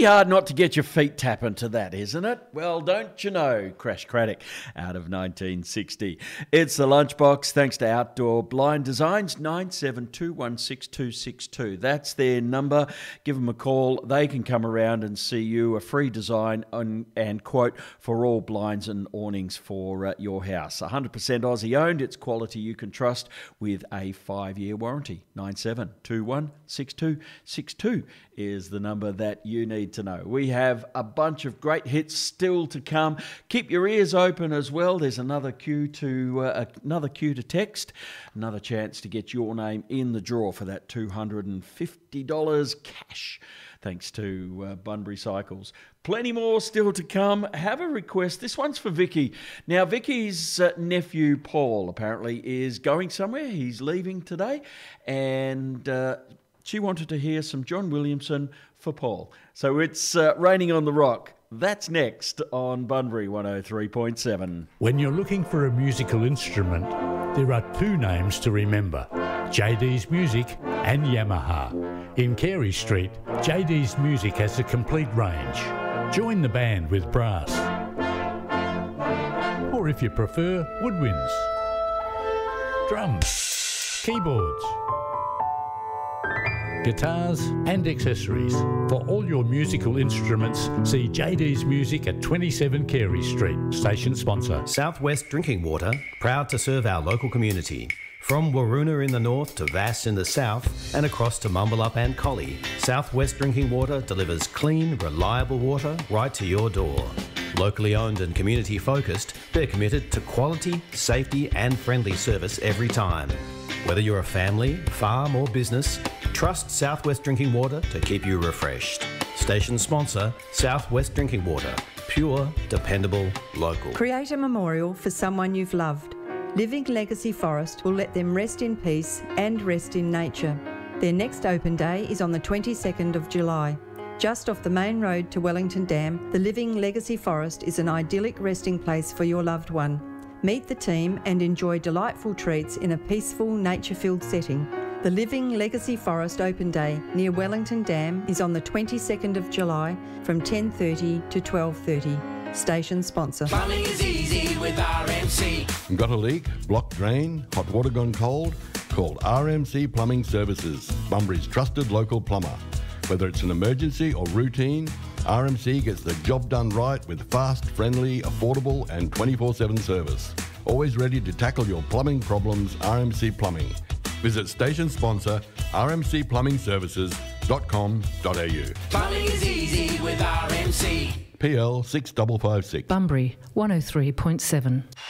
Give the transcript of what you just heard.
Pretty hard not to get your feet tapping to that, isn't it? Well, don't you know, Crash Craddock out of 1960. It's the Lunchbox, thanks to Outdoor Blind Designs, 97216262. That's their number. Give them a call. They can come around and see you, a free design and quote for all blinds and awnings for your house. 100% Aussie owned. It's quality you can trust with a 5-year warranty. 97216262 is the number that you need to know. We have a bunch of great hits still to come. Keep your ears open as well. There's another cue to text, another chance to get your name in the draw for that $250 cash. Thanks to Bunbury Cycles. Plenty more still to come. Have a request. This one's for Vicky. Now, Vicky's nephew, Paul, apparently is going somewhere. He's leaving today. And she wanted to hear some John Williamson for Paul. So it's Raining on the Rock. That's next on Bunbury 103.7. When you're looking for a musical instrument, there are two names to remember: JD's Music and Yamaha. In Carey Street, JD's Music has a complete range. Join the band with brass. Or if you prefer, woodwinds, drums, keyboards, guitars and accessories. For all your musical instruments, see JD's Music at 27 Carey Street. Station sponsor. Southwest Drinking Water, proud to serve our local community. From Waroona in the north to Vass in the south and across to Mumbalup and Collie, Southwest Drinking Water delivers clean, reliable water right to your door. Locally owned and community focused, they're committed to quality, safety and friendly service every time. Whether you're a family, farm or business, trust Southwest Drinking Water to keep you refreshed. Station sponsor, Southwest Drinking Water. Pure, dependable, local. Create a memorial for someone you've loved. Living Legacy Forest will let them rest in peace and rest in nature. Their next open day is on the 22nd of July. Just off the main road to Wellington Dam, the Living Legacy Forest is an idyllic resting place for your loved one. Meet the team and enjoy delightful treats in a peaceful, nature-filled setting. The Living Legacy Forest Open Day near Wellington Dam is on the 22nd of July from 10:30 to 12:30. Station sponsor. Plumbing is easy with RMC. Got a leak, blocked drain, hot water gone cold? Call RMC Plumbing Services, Bunbury's trusted local plumber. Whether it's an emergency or routine, RMC gets the job done right with fast, friendly, affordable and 24/7 service. Always ready to tackle your plumbing problems, RMC Plumbing. Visit station sponsor rmcplumbingservices.com.au. Plumbing is easy with RMC. PL 6556. Bunbury 103.7.